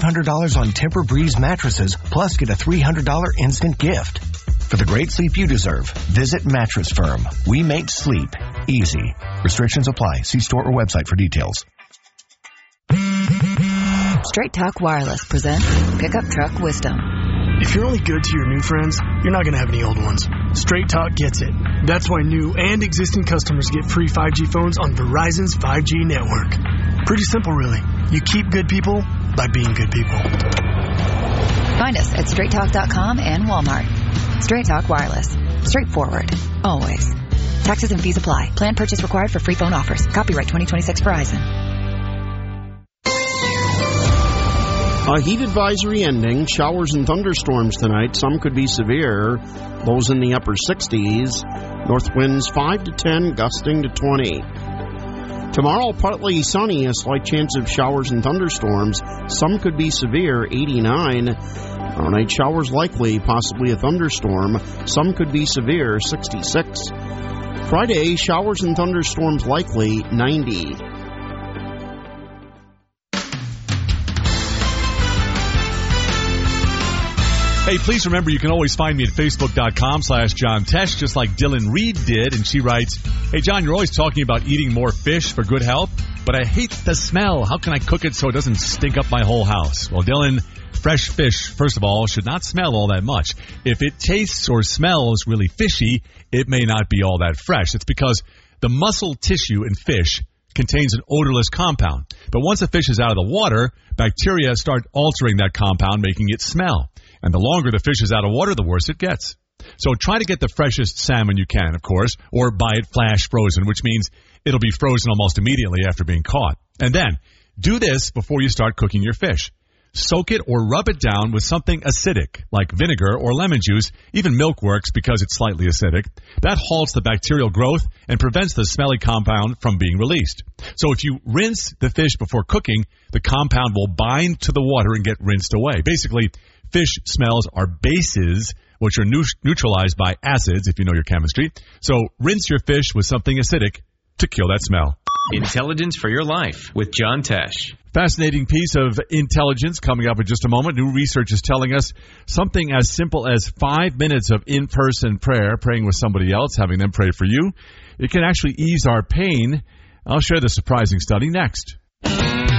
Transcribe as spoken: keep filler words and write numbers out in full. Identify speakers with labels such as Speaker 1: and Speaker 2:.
Speaker 1: hundred dollars on Tempur-Breeze mattresses, plus get a three hundred dollars instant gift. For the great sleep you deserve, visit Mattress Firm. We make sleep easy. Restrictions apply. See store or website for details.
Speaker 2: Straight Talk Wireless presents Pickup Truck Wisdom.
Speaker 3: If you're only good to your new friends, you're not going to have any old ones. Straight Talk gets it. That's why new and existing customers get free five G phones on Verizon's five G network. Pretty simple, really. You keep good people by being good people.
Speaker 2: Find us at straight talk dot com and Walmart. Straight Talk Wireless. Straightforward. Always. Taxes and fees apply. Plan purchase required for free phone offers. Copyright twenty twenty-six Verizon.
Speaker 4: A heat advisory ending. Showers and thunderstorms tonight. Some could be severe. Lows in the upper sixties. North winds five to ten, gusting to twenty. Tomorrow, partly sunny. A slight chance of showers and thunderstorms. Some could be severe, eighty-nine. Tomorrow night, showers likely, possibly a thunderstorm. Some could be severe, sixty-six. Friday, showers and thunderstorms likely, ninety.
Speaker 5: Hey, please remember you can always find me at facebook.com slash John Tesh, just like Dylan Reed did. And she writes, hey, John, you're always talking about eating more fish for good health, but I hate the smell. How can I cook it so it doesn't stink up my whole house? Well, Dylan, fresh fish, first of all, should not smell all that much. If it tastes or smells really fishy, it may not be all that fresh. It's because the muscle tissue in fish contains an odorless compound. But once the fish is out of the water, bacteria start altering that compound, making it smell. And the longer the fish is out of water, the worse it gets. So try to get the freshest salmon you can, of course, or buy it flash frozen, which means it'll be frozen almost immediately after being caught. And then do this before you start cooking your fish. Soak it or rub it down with something acidic, like vinegar or lemon juice. Even milk works because it's slightly acidic. That halts the bacterial growth and prevents the smelly compound from being released. So if you rinse the fish before cooking, the compound will bind to the water and get rinsed away. Basically, fish smells are bases, which are neutralized by acids, if you know your chemistry. So rinse your fish with something acidic to kill that smell.
Speaker 6: Intelligence for your life with John Tesh.
Speaker 5: Fascinating piece of intelligence coming up in just a moment. New research is telling us something as simple as five minutes of in-person prayer, praying with somebody else, having them pray for you. It can actually ease our pain. I'll share the surprising study next.